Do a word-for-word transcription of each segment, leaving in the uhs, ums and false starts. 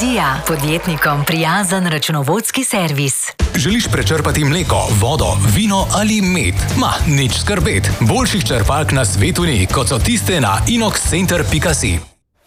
Dija, podjetnikom prijazen računovodski servis. Želiš prečrpati mleko, vodo, vino ali med? Ma, nič skrbet. Boljših črpalk na svetu ni, kot so tiste na inoxcenter pika si.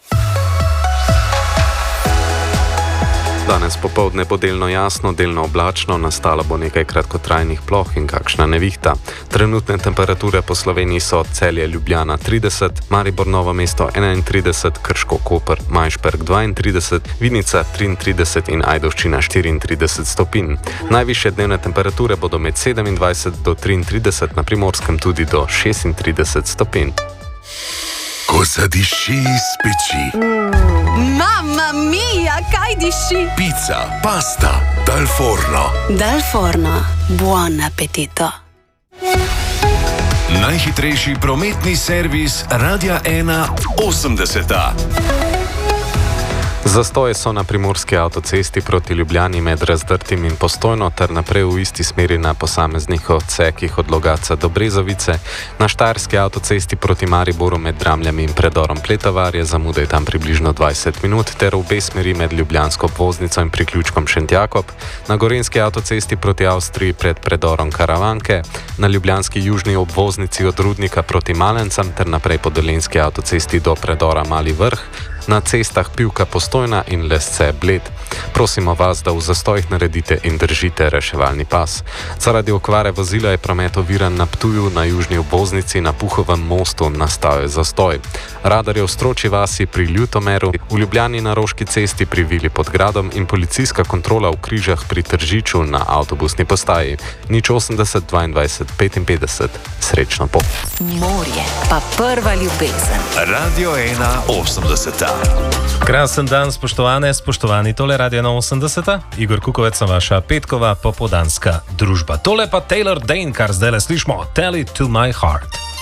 Danes popoldne bo delno jasno, delno oblačno, nastalo bo nekaj kratkotrajnih ploh in kakšna nevihta. Trenutne temperature po Sloveniji so Celje, Ljubljana trideset, Maribor, Novo mesto enaintrideset, Krško, Koper, Majšperk dvaintrideset, Vinica triintrideset in Ajdovščina štiriintrideset stopinj. Najvišje dnevne temperature bodo med sedemindvajset do triintrideset, na Primorskem tudi do šestintrideset stopinj. Ko zadiši iz peči. Mm, mamma mia, kaj diši? Pizza, pasta, dal forno. Dal forno, buon appetito. Najhitrejši prometni servis Radia ena osemdeseta. Zastoje so na primorski avtocesti proti Ljubljani med Razdrtim in Postojno ter naprej v isti smeri na posameznih odsekih od Logatca do Brezovice. Na štajerski avtocesti proti Mariboru med Dramljami in predorom Pletovarje zamude tam približno dvajset minut ter v obe smeri med Ljubljansko obvoznico in priključkom Šentjakob. Na gorenjski avtocesti proti Avstriji pred predorom Karavanke, na ljubljanski južni obvoznici od Rudnika proti Malencam ter naprej po dolenjski avtocesti do predora Mali Vrh. Na cestah Pivka, Postojna in Lesce, Bled. Prosimo vas, da v zastojih naredite in držite reševalni pas. Zaradi okvare vozila je promet oviran na Ptuju, na južni obvoznici, na Puhovem mostu nastal je zastoj. Radar je v Stročji vasi pri Ljutomeru, v Ljubljani na Roški cesti pri Vili pod Gradom in policijska kontrola v Križah pri Tržiču na avtobusni postaji. nič osemdeset dvaindvajset petinpetdeset. Srečno pot. Morje, pa prva ljubezen. Radio ena osemdeseta. Krasen dan, spoštovane, spoštovani, tole Radio ena osemdeseta. Igor Kukovec, vaša petkova popoldanska družba. Tole pa Taylor Dane, kar zdaj le slišimo. Tell it to my heart.